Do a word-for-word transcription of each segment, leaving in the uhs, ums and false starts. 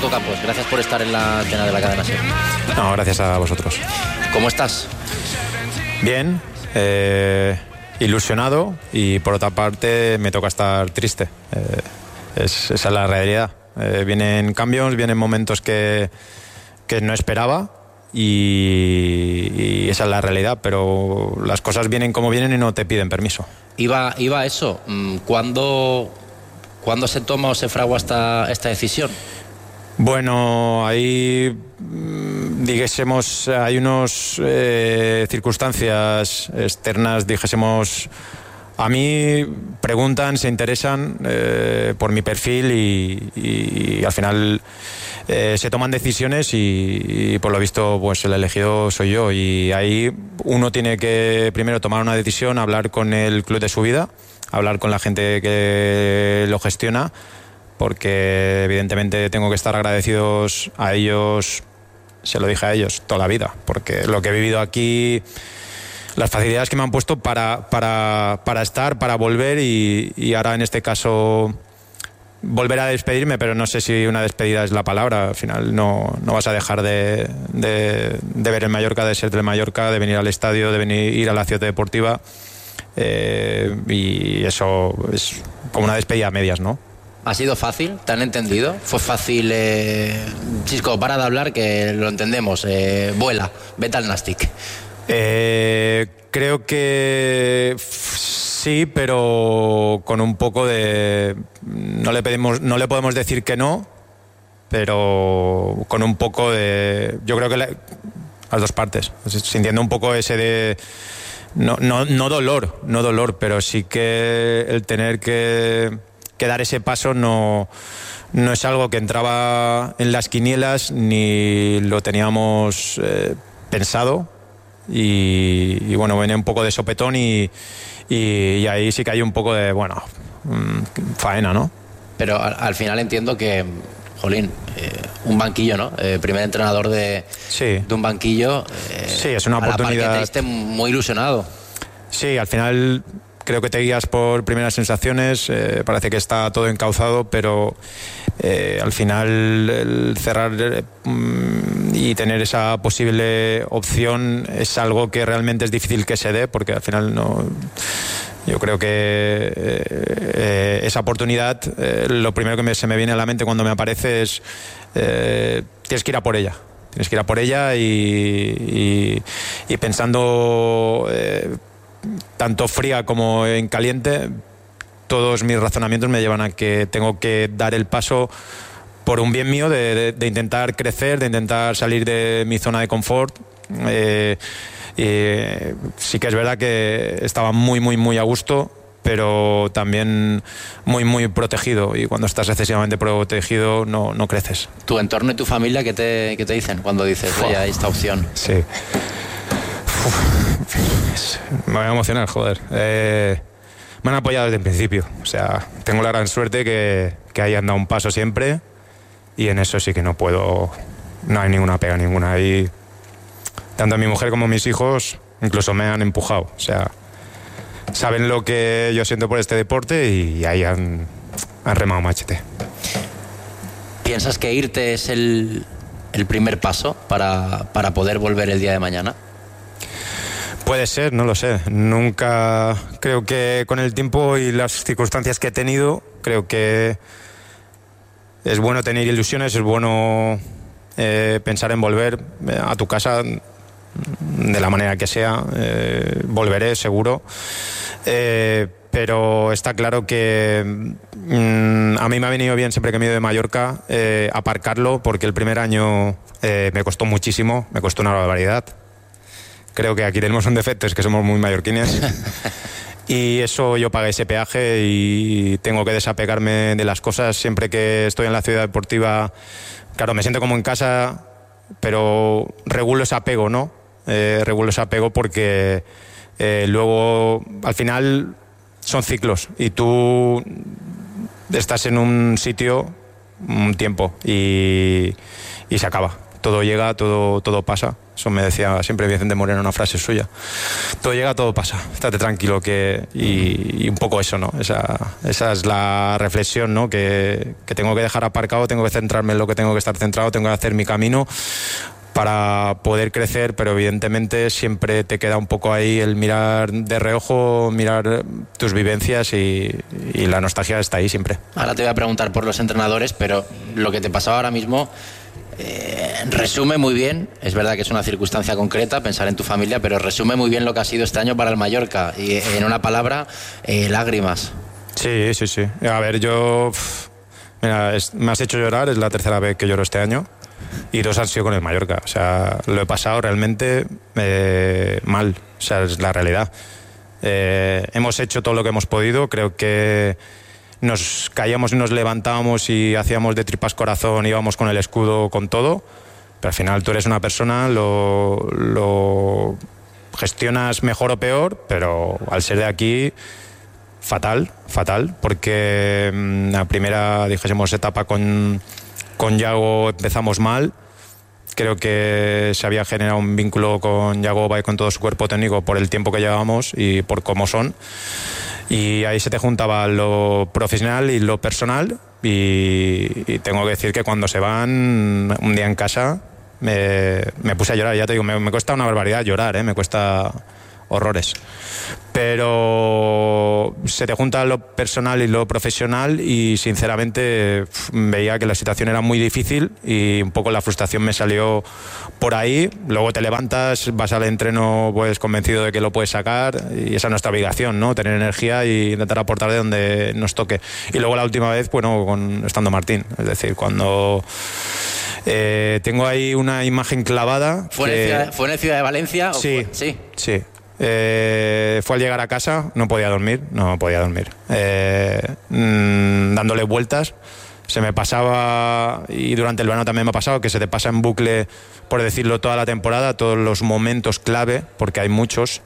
Alberto Campos, gracias por estar en la antena de la cadena SER. No, gracias a vosotros. ¿Cómo estás? Bien, eh, ilusionado, y por otra parte me toca estar triste. Eh, es, esa es la realidad. Eh, vienen cambios, vienen momentos que, que no esperaba, y, y esa es la realidad, pero las cosas vienen como vienen y no te piden permiso. Iba, iba a eso. ¿Cuándo, ¿Cuándo se toma o se fragua esta, esta decisión? Bueno, ahí dijésemos, hay unas eh, circunstancias externas, dijésemos, a mí preguntan, se interesan eh, por mi perfil, y, y, y al final eh, se toman decisiones, y, y por lo visto pues el elegido soy yo, y ahí uno tiene que primero tomar una decisión, hablar con el club de su vida, hablar con la gente que lo gestiona, porque evidentemente tengo que estar agradecidos a ellos, se lo dije a ellos toda la vida, porque lo que he vivido aquí, las facilidades que me han puesto para, para, para estar, para volver, y, y ahora en este caso volver a despedirme, pero no sé si una despedida es la palabra. Al final no, no vas a dejar de, de, de ver el Mallorca, de ser del Mallorca, de venir al estadio, de venir ir a la ciudad deportiva, eh, y eso es como una despedida a medias, ¿no? ¿Ha sido fácil? ¿Te han entendido? ¿Fue fácil? Eh... Chisco, para de hablar, que lo entendemos. Eh, vuela, vete al Nastic. Eh, creo que sí, pero con un poco de... No le, pedimos, no le podemos decir que no, pero con un poco de... Yo creo que le, las dos partes, sintiendo un poco ese de... No, no, no dolor, no dolor, pero sí que el tener que... que dar ese paso no, no es algo que entraba en las quinielas, ni lo teníamos eh, pensado, y, y bueno, viene un poco de sopetón, y, y, y ahí sí que hay un poco de, bueno, faena, ¿no? Pero al, al final entiendo que, jolín, eh, un banquillo, ¿no? Eh, primer entrenador de, sí. de un banquillo. Eh, sí, es una a oportunidad. La par que te esté muy ilusionado. Sí, al final creo que te guías por primeras sensaciones, eh, parece que está todo encauzado, pero eh, al final el cerrar eh, y tener esa posible opción es algo que realmente es difícil que se dé, porque al final no... Yo creo que eh, eh, esa oportunidad, eh, lo primero que me, se me viene a la mente cuando me aparece es eh, tienes que ir a por ella. Tienes que ir a por ella, y, y, y pensando... Eh, tanto fría como en caliente, todos mis razonamientos me llevan a que tengo que dar el paso por un bien mío, de, de, de intentar crecer, de intentar salir de mi zona de confort. Eh, eh, sí que es verdad que estaba muy, muy, muy a gusto, pero también muy, muy protegido, y cuando estás excesivamente protegido no, no creces. ¿Tu entorno y tu familia qué te, qué te dicen cuando dices, oye, hay esta opción? Sí. Uf, me voy a emocionar, joder. Eh, me han apoyado desde el principio. O sea, tengo la gran suerte que, que hayan dado un paso siempre, y en eso sí que no puedo, no hay ninguna pega ninguna. Y tanto mi mujer como mis hijos incluso me han empujado. O sea, saben lo que yo siento por este deporte, y ahí han, han remado machete. ¿Piensas que irte es el, el primer paso para, para poder volver el día de mañana? Puede ser, no lo sé. Nunca, creo que con el tiempo y las circunstancias que he tenido, creo que es bueno tener ilusiones, es bueno eh, pensar en volver a tu casa de la manera que sea. Eh, volveré seguro, eh, pero está claro que mm, a mí me ha venido bien, siempre que me he ido de Mallorca, eh, aparcarlo, porque el primer año eh, me costó muchísimo, me costó una barbaridad. Creo que aquí tenemos un defecto, es que somos muy mallorquines. Y eso, yo pagué ese peaje, y tengo que desapegarme de las cosas. Siempre que estoy en la ciudad deportiva, claro, me siento como en casa, pero regulo ese apego, ¿no? Eh, regulo ese apego porque eh, luego, al final, son ciclos, y tú estás en un sitio un tiempo, y, y se acaba. todo llega, todo, todo pasa. Eso me decía siempre Vicente Moreno, una frase suya. Todo llega, todo pasa. Estate tranquilo que y, y un poco eso, ¿no? Esa, esa es la reflexión, ¿no? Que, que tengo que dejar aparcado, tengo que centrarme en lo que tengo que estar centrado, tengo que hacer mi camino para poder crecer, pero evidentemente siempre te queda un poco ahí el mirar de reojo, mirar tus vivencias y, y la nostalgia está ahí siempre. Ahora te voy a preguntar por los entrenadores, pero lo que te pasaba ahora mismo eh, resume muy bien, es verdad que es una circunstancia concreta, pensar en tu familia, pero resume muy bien lo que ha sido este año para el Mallorca y en una palabra, eh, lágrimas. Sí, sí, sí. A ver, yo... Mira, es, me has hecho llorar, es la tercera vez que lloro este año. Y dos han sido con el Mallorca. O sea, lo he pasado realmente eh, mal. O sea, es la realidad. Eh, hemos hecho todo lo que hemos podido. Creo que nos caíamos y nos levantábamos y hacíamos de tripas corazón, íbamos con el escudo, con todo. Pero al final tú eres una persona, lo, lo gestionas mejor o peor, pero al ser de aquí, fatal, fatal. Porque mm, la primera, dijésemos, etapa con... Con Yago empezamos mal. Creo que se había generado un vínculo con Yagoba y con todo su cuerpo técnico por el tiempo que llevábamos y por cómo son. Y ahí se te juntaba lo profesional y lo personal. Y, y tengo que decir que cuando se van, un día en casa, me, me puse a llorar. Ya te digo, me, me cuesta una barbaridad llorar, ¿eh? Me cuesta horrores. Pero se te junta lo personal y lo profesional y sinceramente veía que la situación era muy difícil y un poco la frustración me salió por ahí. Luego te levantas, vas al entreno pues convencido de que lo puedes sacar y esa es nuestra obligación, ¿no? Tener energía y intentar aportar de donde nos toque. Y luego la última vez, bueno, con, estando Martín, es decir, cuando... Eh, tengo ahí una imagen clavada. ¿Fue, que... en, el ciudad, ¿Fue en el Ciudad de Valencia? Sí, o fue? sí, sí. Eh, fue al llegar a casa, no podía dormir, no podía dormir. Eh, mmm, dándole vueltas, se me pasaba, y durante el verano también me ha pasado, que se te pasa en bucle, por decirlo, toda la temporada, todos los momentos clave, porque hay muchos.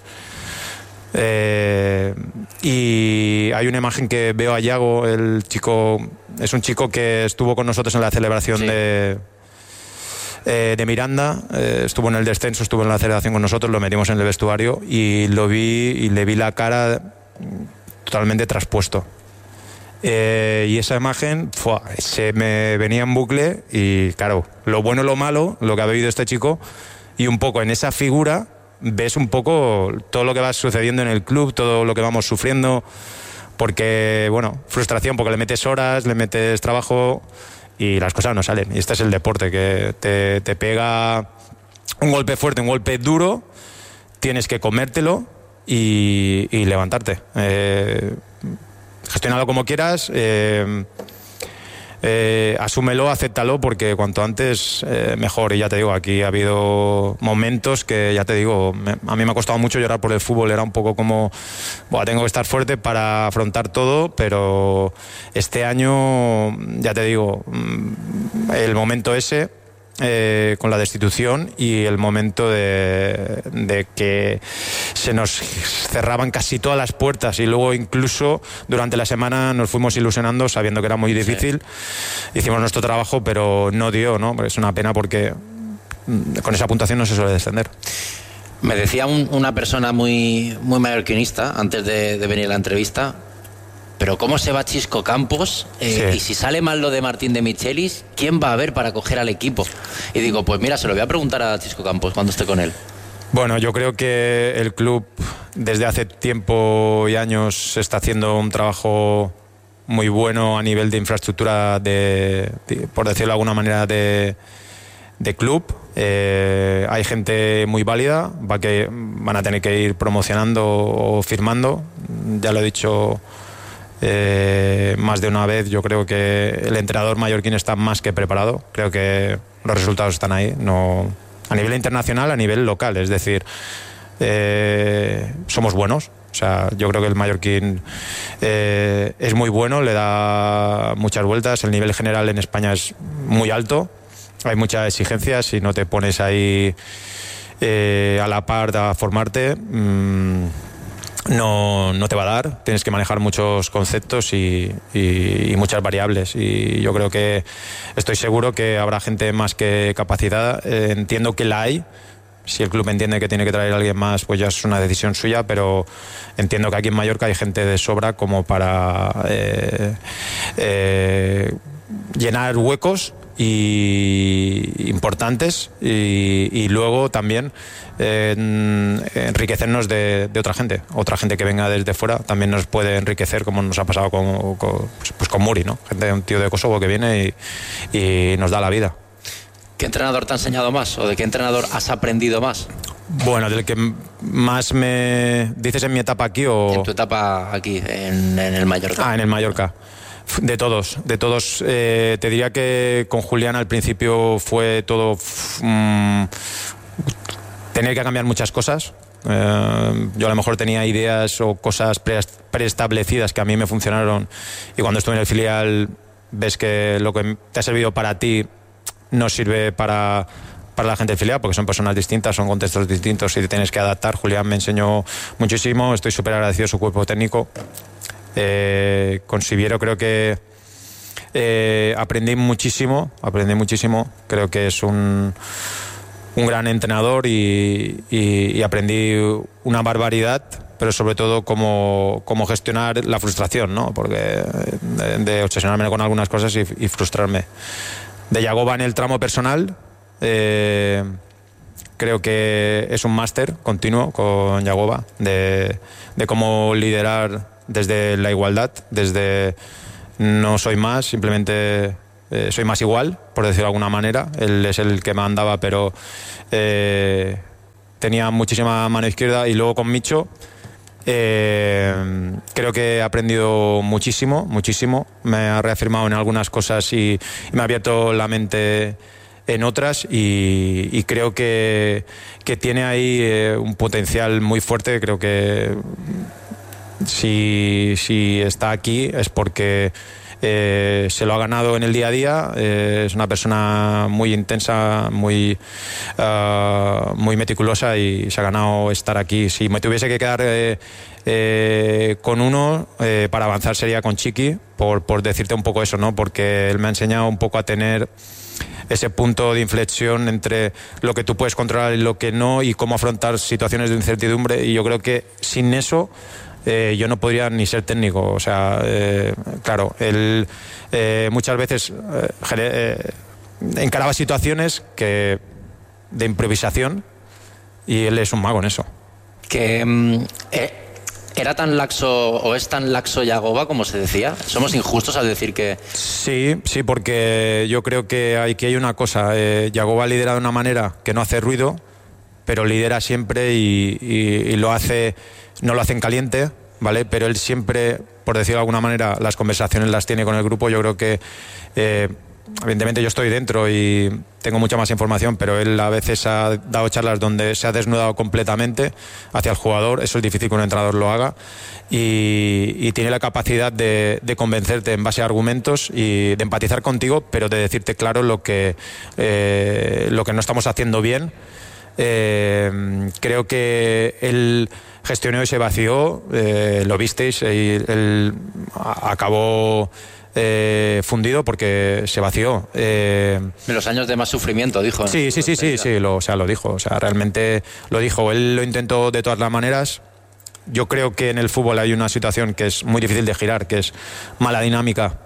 Eh, y hay una imagen que veo a Yago, el chico, es un chico que estuvo con nosotros en la celebración sí. de... Eh, de Miranda, eh, estuvo en el descenso, estuvo en la celebración con nosotros, lo metimos en el vestuario y lo vi y le vi la cara totalmente traspuesto. Eh, y esa imagen ¡fua! Se me venía en bucle y claro, lo bueno, lo malo, lo que ha vivido este chico y un poco en esa figura ves un poco todo lo que va sucediendo en el club, todo lo que vamos sufriendo, porque bueno, frustración porque le metes horas, le metes trabajo y las cosas no salen. Y este es el deporte, que te, te pega un golpe fuerte, un golpe duro, tienes que comértelo y, y levantarte. Eh, gestiónalo como quieras, eh, eh, asúmelo, acéptalo, porque cuanto antes eh, mejor. Y ya te digo, aquí ha habido momentos que, ya te digo, me, a mí me ha costado mucho llorar por el fútbol. Era un poco como, bueno, tengo que estar fuerte para afrontar todo, pero este año, ya te digo, el momento ese, eh, con la destitución y el momento de, de que se nos cerraban casi todas las puertas y luego incluso durante la semana nos fuimos ilusionando sabiendo que era muy difícil. Sí. Hicimos nuestro trabajo, pero no dio, ¿no? Es una pena porque con esa puntuación no se suele descender. Me decía un, una persona muy, muy mallorquinista antes de, de venir a la entrevista, pero ¿cómo se va Xisco Campos? Eh, sí. Y si sale mal lo de Martín de Michelis, ¿quién va a haber para coger al equipo? Y digo, pues mira, se lo voy a preguntar a Xisco Campos cuando esté con él. Bueno, yo creo que el club desde hace tiempo y años está haciendo un trabajo muy bueno a nivel de infraestructura, de, de, por decirlo de alguna manera, de, de club. Eh, hay gente muy válida, va que van a tener que ir promocionando o firmando. Ya lo he dicho eh, más de una vez, yo creo que el entrenador mallorquín está más que preparado. Creo que los resultados están ahí, no a nivel internacional, a nivel local. Es decir, eh, somos buenos. O sea, yo creo que el mallorquín eh, es muy bueno, le da muchas vueltas. El nivel general en España es muy alto. Hay muchas exigencias. Si no te pones ahí eh, a la par a formarte, mmm, no, no te va a dar. Tienes que manejar muchos conceptos y, y, y muchas variables, y yo creo que estoy seguro que habrá gente más que capacitada. Eh, entiendo que la hay. Si el club entiende que tiene que traer a alguien más, pues ya es una decisión suya, pero entiendo que aquí en Mallorca hay gente de sobra como para eh, eh, llenar huecos y importantes y, y luego también eh, enriquecernos de, de otra gente. Otra gente que venga desde fuera también nos puede enriquecer, como nos ha pasado con, con, pues con Muri, ¿no? Gente, un tío de Kosovo que viene y, y nos da la vida. ¿Qué entrenador te ha enseñado más o de qué entrenador has aprendido más? Bueno, del que más me... ¿Dices en mi etapa aquí o...? En tu etapa aquí, en, en el Mallorca. Ah, en el Mallorca. De todos, de todos. Eh, te diría que con Julián al principio fue todo... Mmm, tener que cambiar muchas cosas. Eh, yo a lo mejor tenía ideas o cosas pre- preestablecidas que a mí me funcionaron, y cuando estuve en el filial ves que lo que te ha servido para ti no sirve para, para la gente del filial, porque son personas distintas, son contextos distintos y te tienes que adaptar. Julián me enseñó muchísimo, estoy súper agradecido a su cuerpo técnico. Eh, con Siviero creo que eh, aprendí muchísimo, aprendí muchísimo. Creo que es un, un gran entrenador y, y, y aprendí una barbaridad, pero sobre todo cómo, cómo gestionar la frustración, ¿no? Porque de, de obsesionarme con algunas cosas y, y frustrarme. De Yagoba en el tramo personal, eh, creo que es un máster continuo con Yagoba de, de cómo liderar desde la igualdad, desde no soy más, simplemente eh, soy más igual, por decirlo de alguna manera. Él es el que mandaba, pero eh, tenía muchísima mano izquierda. Y luego con Micho, Eh, creo que he aprendido muchísimo, muchísimo. Me ha reafirmado en algunas cosas y, y me ha abierto la mente en otras, y, y creo que, que tiene ahí eh, un potencial muy fuerte. Creo que si, si está aquí es porque Eh, se lo ha ganado en el día a día. Eh, es una persona muy intensa, muy, uh, muy meticulosa, y se ha ganado estar aquí. Si me tuviese que quedar eh, eh, con uno eh, para avanzar sería con Chiqui, por, por decirte un poco eso, ¿no? Porque él me ha enseñado un poco a tener ese punto de inflexión entre lo que tú puedes controlar y lo que no, y cómo afrontar situaciones de incertidumbre. Y yo creo que sin eso Eh, yo no podría ni ser técnico. O sea, eh, claro, él eh, muchas veces eh, eh, encaraba situaciones que de improvisación, y él es un mago en eso. Que eh, era tan laxo o es tan laxo Yagoba como se decía. ¿Somos injustos al decir que...? Sí, sí, porque yo creo que aquí hay una cosa. Eh, Yagoba lidera de una manera que no hace ruido, pero lidera siempre y, y, y lo hace... No lo hace en caliente, ¿vale? Pero él siempre, por decirlo de alguna manera, las conversaciones las tiene con el grupo. Yo creo que, eh, evidentemente yo estoy dentro y tengo mucha más información, pero él a veces ha dado charlas donde se ha desnudado completamente hacia el jugador. Eso es difícil que un entrenador lo haga. Y, y tiene la capacidad de, de convencerte en base a argumentos y de empatizar contigo, pero de decirte claro lo que, eh, lo que no estamos haciendo bien. Eh, creo que él gestionó y se vació, eh, lo visteis, y él acabó eh, fundido porque se vació. Eh, en los años de más sufrimiento, dijo. Sí, sí, sí, sí, sí, lo, o sea, lo dijo, o sea, realmente lo dijo. Él lo intentó de todas las maneras. Yo creo que en el fútbol hay una situación que es muy difícil de girar, que es mala dinámica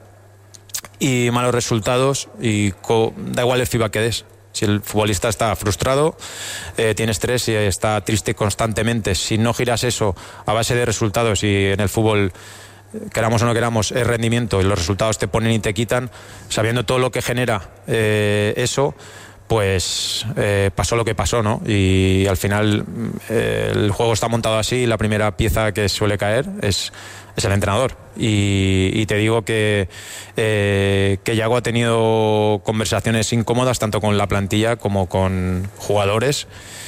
y malos resultados, y co- da igual el feedback que des. Si el futbolista está frustrado, eh, tiene estrés y está triste constantemente, si no giras eso a base de resultados, y en el fútbol, queramos o no queramos, es rendimiento, y los resultados te ponen y te quitan, sabiendo todo lo que genera eh, eso, pues eh, pasó lo que pasó, ¿no? Y al final eh, el juego está montado así, y la primera pieza que suele caer es, es el entrenador. Y, y te digo que, eh, que Yago ha tenido conversaciones incómodas tanto con la plantilla como con jugadores,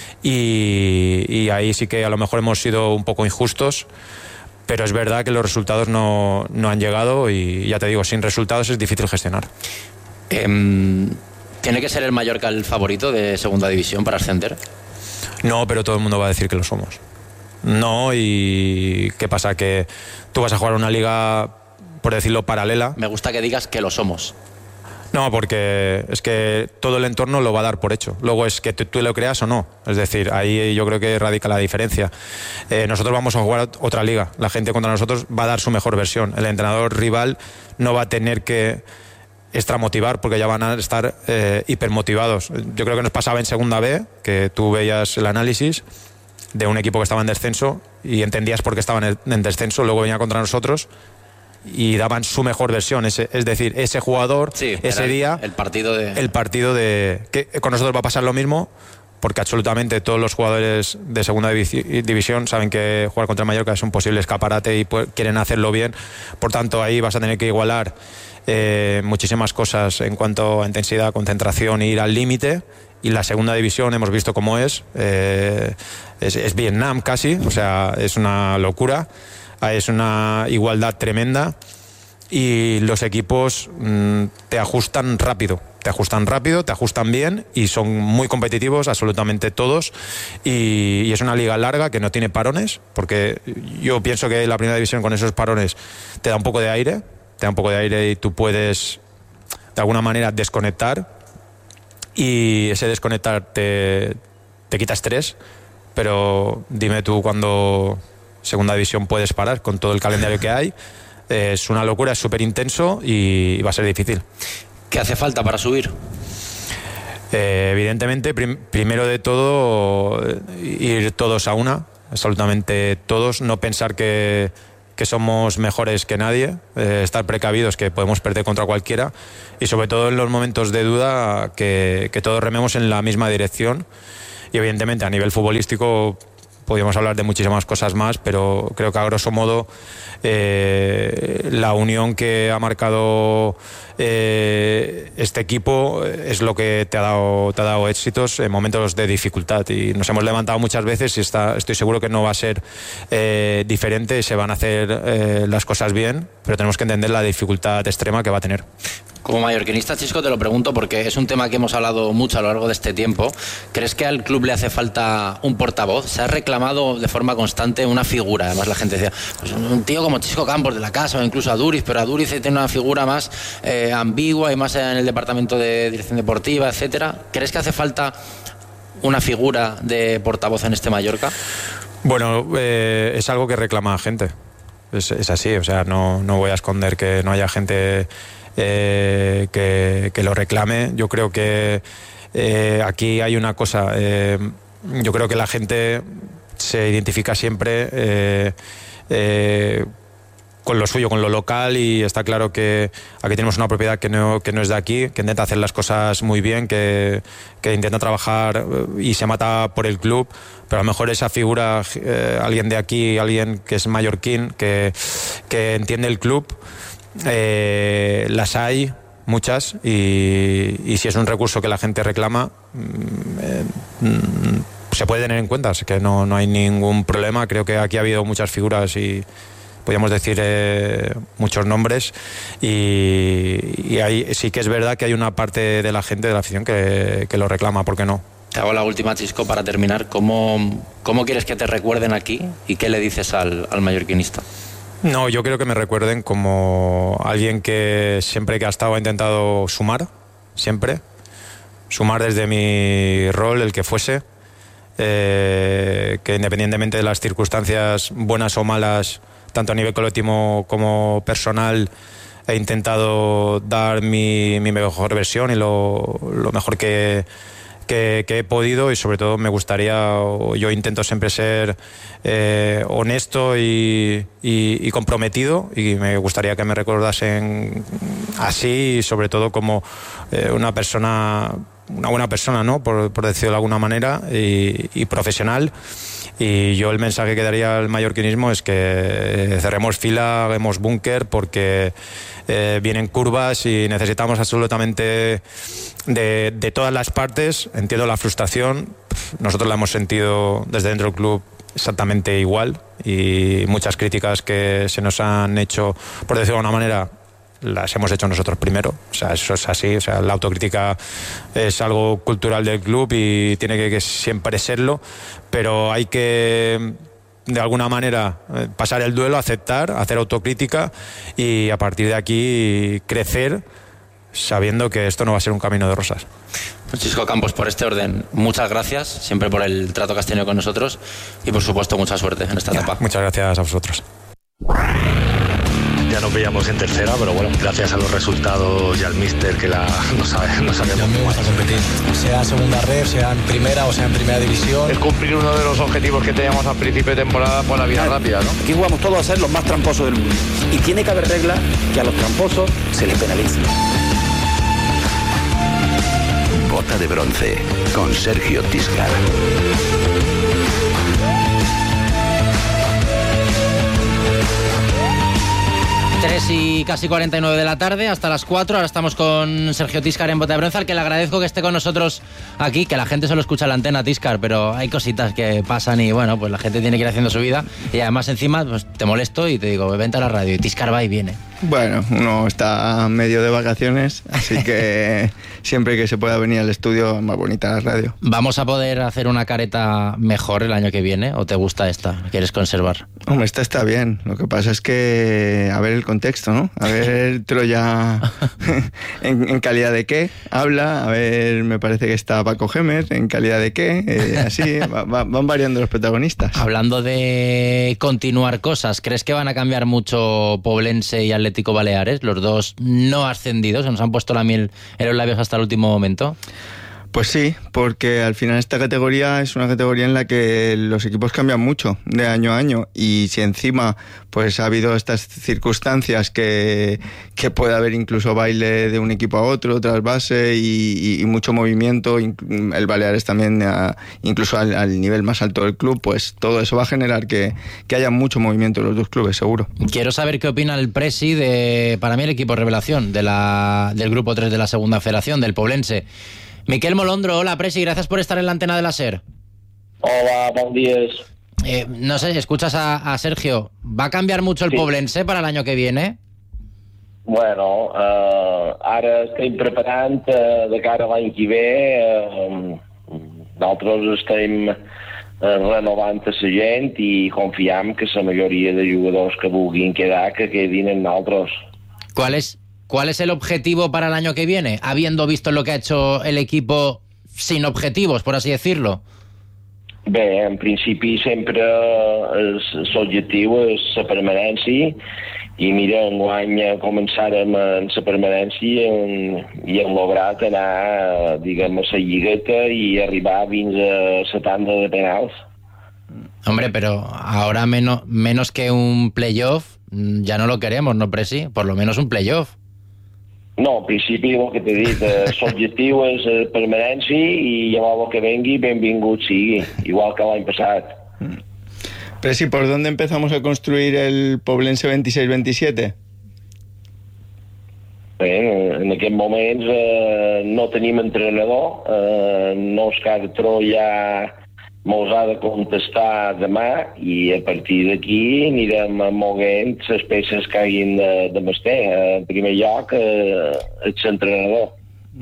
y, y ahí sí que a lo mejor hemos sido un poco injustos, pero es verdad que los resultados no, no han llegado, y ya te digo, sin resultados es difícil gestionar. Eh... ¿Tiene que ser el Mallorca el favorito de segunda división para ascender? No, pero todo el mundo va a decir que lo somos. no. ¿Y qué pasa? Que tú vas a jugar una liga, por decirlo, paralela. Me gusta que digas que lo somos. No, porque es que todo el entorno lo va a dar por hecho. Luego es que tú lo creas o no. Es decir, ahí yo creo que radica la diferencia. Eh, nosotros vamos a jugar otra liga. La gente contra nosotros va a dar su mejor versión. El entrenador rival no va a tener que extramotivar porque ya van a estar eh, hipermotivados. Yo creo que nos pasaba en segunda B, que tú veías el análisis de un equipo que estaba en descenso y entendías por qué estaban en descenso. Luego venía contra nosotros y daban su mejor versión, es, es decir, ese jugador, sí, ese día, el partido de... el partido de... que con nosotros va a pasar lo mismo, porque absolutamente todos los jugadores de segunda división saben que jugar contra el Mallorca es un posible escaparate y quieren hacerlo bien. Por tanto, ahí vas a tener que igualar eh, muchísimas cosas en cuanto a intensidad, concentración e ir al límite. Y la segunda división hemos visto cómo es, eh, es, es Vietnam casi, o sea, es una locura. Es una igualdad tremenda y los equipos mmm, te ajustan rápido, te ajustan rápido, te ajustan bien y son muy competitivos absolutamente todos y, y es una liga larga que no tiene parones, porque yo pienso que la primera división con esos parones te da un poco de aire, te da un poco de aire y tú puedes de alguna manera desconectar y ese desconectar te, te quita estrés, pero dime tú cuando... Segunda división puedes parar con todo el calendario que hay. Es una locura, es súper intenso y va a ser difícil. ¿Qué hace falta para subir? Eh, evidentemente, prim- primero de todo, ir todos a una, absolutamente todos, no pensar que, que somos mejores que nadie, eh, estar precavidos que podemos perder contra cualquiera y sobre todo en los momentos de duda que, que todos rememos en la misma dirección y evidentemente a nivel futbolístico podríamos hablar de muchísimas cosas más, pero creo que a grosso modo eh, la unión que ha marcado eh, este equipo es lo que te ha dado, te ha dado éxitos en momentos de dificultad y nos hemos levantado muchas veces y está, estoy seguro que no va a ser eh, diferente, se van a hacer eh, las cosas bien, pero tenemos que entender la dificultad extrema que va a tener. Como mallorquinista, Chisco, te lo pregunto porque es un tema que hemos hablado mucho a lo largo de este tiempo. ¿Crees que al club le hace falta un portavoz? Se ha reclamado de forma constante una figura. Además la gente decía, pues un tío como Chisco Campos de la casa o incluso a Duriz, pero a Duriz tiene una figura más eh, ambigua y más en el departamento de dirección deportiva, etcétera. ¿Crees que hace falta una figura de portavoz en este Mallorca? Bueno, eh, es algo que reclama gente. Es, es así, o sea, no, no voy a esconder que no haya gente... Eh, que, que lo reclame. Yo creo que eh, aquí hay una cosa, eh, yo creo que la gente se identifica siempre eh, eh, con lo suyo, con lo local y está claro que aquí tenemos una propiedad que no, que no es de aquí, que intenta hacer las cosas muy bien, que, que intenta trabajar y se mata por el club, pero a lo mejor esa figura, eh, alguien de aquí, alguien que es mallorquín, que, que entiende el club, Eh, las hay muchas y, y si es un recurso que la gente reclama eh, se puede tener en cuenta, así que no, no hay ningún problema. Creo que aquí ha habido muchas figuras y podríamos decir eh, muchos nombres y, y hay, sí que es verdad que hay una parte de la gente de la afición que, que lo reclama, ¿por qué no? Te hago la última, Chisco, para terminar. ¿Cómo, cómo quieres que te recuerden aquí y qué le dices al, al mallorquinista? No, yo creo que me recuerden como alguien que siempre que ha estado ha intentado sumar, siempre, sumar desde mi rol, el que fuese, eh, que independientemente de las circunstancias buenas o malas, tanto a nivel colectivo como personal, he intentado dar mi, mi mejor versión y lo, lo mejor que... Que, que he podido y sobre todo me gustaría, yo intento siempre ser eh, honesto y, y, y comprometido y me gustaría que me recordasen así y sobre todo como eh, una persona, una buena persona, ¿no? Por, por decirlo de alguna manera y, y profesional. Y yo el mensaje que daría al mallorquinismo es que cerremos fila, hagamos búnker porque eh, vienen curvas y necesitamos absolutamente de, de todas las partes. Entiendo la frustración, nosotros la hemos sentido desde dentro del club exactamente igual y muchas críticas que se nos han hecho, por decirlo de alguna manera, las hemos hecho nosotros primero, o sea, eso es así, o sea, la autocrítica es algo cultural del club y tiene que, que siempre serlo, pero hay que de alguna manera pasar el duelo, aceptar, hacer autocrítica y a partir de aquí crecer, sabiendo que esto no va a ser un camino de rosas. Chisco Campos, por este orden, muchas gracias, siempre por el trato que has tenido con nosotros y por supuesto mucha suerte en esta ya, etapa. Muchas gracias a vosotros. Ya nos veíamos en tercera, pero bueno, gracias a los resultados y al míster que la, no, sabe, no sabemos cómo vamos a competir, sea segunda red, sea en primera o sea en primera división. Es cumplir uno de los objetivos que teníamos al principio de temporada por la vida rápida, ¿no? Aquí jugamos todos a ser los más tramposos del mundo y tiene que haber reglas que a los tramposos se les penalice. Bota de bronce con Sergio Tiscar. tres y casi cuarenta y nueve de la tarde, hasta las cuatro. Ahora estamos con Sergio Tiscar en Bota de Bronce, al que le agradezco que esté con nosotros aquí, que la gente solo escucha la antena, Tiscar, pero hay cositas que pasan y bueno, pues la gente tiene que ir haciendo su vida y además encima pues te molesto y te digo, vente a la radio y Tiscar va y viene. Bueno, uno está medio de vacaciones, así que siempre que se pueda venir al estudio es más bonita la radio. ¿Vamos a poder hacer una careta mejor el año que viene o te gusta esta? ¿Quieres conservar? Hombre, esta está bien. Lo que pasa es que, a ver el contexto, ¿no? A ver Troya en, en calidad de qué habla, a ver, me parece que está Paco Gémez en calidad de qué, eh, así va, va, van variando los protagonistas. Hablando de continuar cosas, ¿crees que van a cambiar mucho Poblense y Atlético Baleares, los dos no ascendidos, que nos han puesto la miel en los labios hasta el último momento? Pues sí, porque al final esta categoría es una categoría en la que los equipos cambian mucho de año a año y si encima pues ha habido estas circunstancias que, que puede haber incluso baile de un equipo a otro, trasvase y, y, y mucho movimiento, el Baleares también a, incluso al, al nivel más alto del club, pues todo eso va a generar que, que haya mucho movimiento en los dos clubes, seguro. Quiero saber qué opina el presi de, para mí, el equipo revelación de la, del grupo tres de la segunda federación, del Poblense. Miquel Molondro, hola presi, gracias por estar en la antena de la SER. Hola, buen días. Eh, no sé, escuchas a, a Sergio, ¿va a cambiar mucho el sí. Poblense para el año que viene? Bueno, uh, ara estem preparant uh, de cara a l'any que ve, uh, nosaltres estem uh, renovant a la gent i confiam que la majoria de jugadors que vulguin quedar, que quedin en nosaltres. ¿Cuál es? ¿Cuál es el objetivo para el año que viene? Habiendo visto lo que ha hecho el equipo sin objetivos, por así decirlo. Bé, en principi sempre l'objectiu és la permanència i mira, enguany començarem en la permanència i hem lograt anar, diguem, a la lligueta i arribar fins a setanta de penals. Hombre, pero ahora menos, menos que un playoff ya no lo queremos, ¿no, Presi? Por lo menos un playoff. No, en principi el que t'he dit, eh, l'objectiu és eh, permanència i llavors el que vengui, benvingut sigui, igual que l'any passat. Pero sí, ¿por dónde empezamos a construir el Poblense veintiséis veintisiete? Bé, en aquests moments eh, no tenim entrenador, eh, no Òscar Troya mos ha de contestar demà i a partir d'aquí anirem moguent les peces que hagin de, de mestre. En primer lloc, eh, ets entrenador.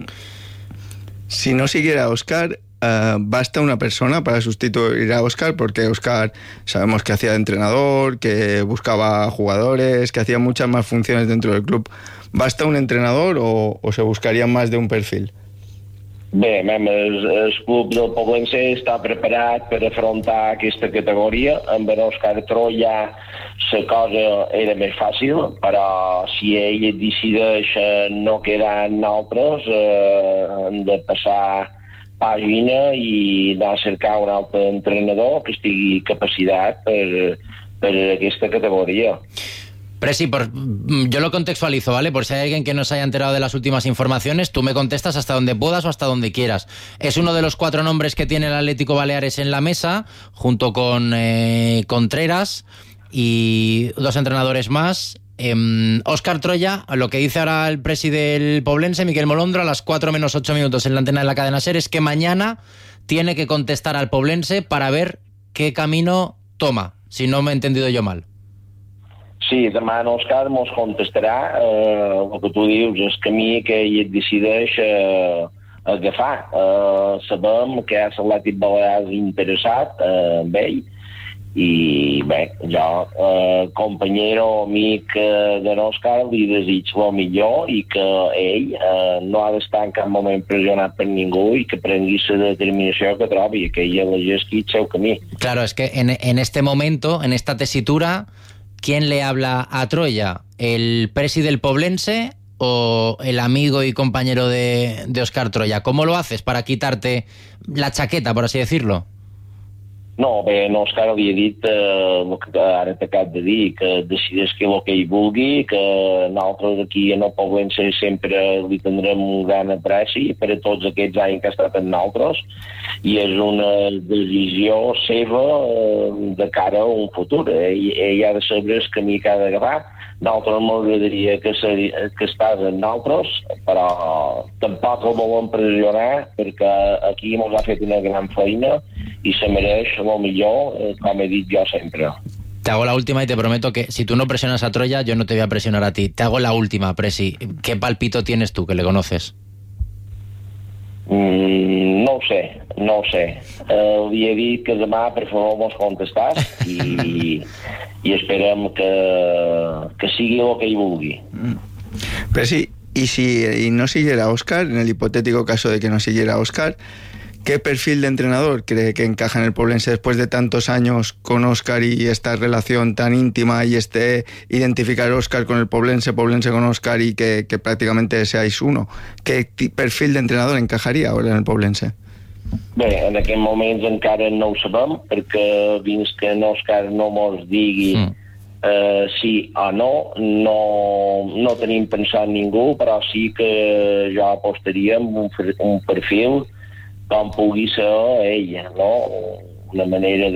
Si no siguiera Òscar, eh, ¿basta una persona para sustituir a Òscar? Porque Òscar sabemos que hacía de entrenador, que buscaba jugadores, que hacía muchas más funciones dentro del club. ¿Basta un entrenador o, o se buscaría más de un perfil? Bé, mem, el, el club del Poblense està preparat per afrontar aquesta categoria. Amb en Òscar Troya la cosa era més fàcil, però si ell decideix no quedar en nosaltres, eh, hem de passar pàgina i anar a cercar un altre entrenador que estigui capacitat per, per aquesta categoria. Presi, por, yo lo contextualizo, ¿vale? Por si hay alguien que no se haya enterado de las últimas informaciones, tú me contestas hasta donde puedas o hasta donde quieras. Es uno de los cuatro nombres que tiene el Atlético Baleares en la mesa, junto con eh, Contreras y dos entrenadores más. Eh, Òscar Troya, lo que dice ahora el presi del Poblense, Miquel Molondro, a las cuatro menos ocho minutos en la antena de la cadena SER, es que mañana tiene que contestar al Poblense para ver qué camino toma, si no me he entendido yo mal. Sí, demà en Òscar mos contestarà eh, el que tu dius, el camí que ell decideix eh, agafar. Eh, sabem que ha l'Atlètic Balears interessat eh, amb ell i bé, jo, eh, companyero, amic eh, de l'Òscar, li desitjo el millor i que ell eh, no ha d'estar en cap moment pressionat per ningú i que prengui la determinació que trobi, que ell elegeixi el seu camí. Claro, es que en, en este momento, en esta tesitura, ¿quién le habla a Troya? ¿El presi del Poblense o el amigo y compañero de, de Òscar Troya? ¿Cómo lo haces para quitarte la chaqueta, por así decirlo? No, bé, en Òscar li he dit eh, el que ara t'acabo de dir, que decideix que el que ell vulgui, que nosaltres aquí en el Poblense sempre li tindrem un gran apreci per a tots aquests anys que ha estat amb nosaltres, i és una decisió seva eh, de cara a un futur. Ell, ell ha de saber el camí que ha d'agafar. Nosaltres m'agradaria que, seri, que estàs amb nosaltres, però tampoc el volem pressionar perquè aquí ens ha fet una gran feina y se merece lo millor, eh, como he dicho yo siempre. Te hago la última y te prometo que si tú no presionas a Troya, yo no te voy a presionar a ti. Te hago la última, Presi. ¿Qué palpito tienes tú, que le conoces? Mm, no ho sé, no ho sé. Eh, li he dit que demà, per favor, mos contestar i, i esperem que, que sigui el que ell vulgui. Mm. Presi, y si y no siguiera Òscar, en el hipotético caso de que no siguiera Òscar, ¿qué perfil de entrenador cree que encaja en el Poblense después de tantos años con Òscar y esta relación tan íntima y este identificar Òscar con el Poblense, Poblense con Òscar y que, que prácticamente seáis uno? ¿Qué perfil de entrenador encajaria ahora en el Poblense? Bé, en aquest moments encara no ho sabem, perquè fins que Òscar no mos digui mm. eh, sí o no, no, no tenim pensat ningú, però sí que jo apostaria en un, un perfil com pugui ser ella, no? Una manera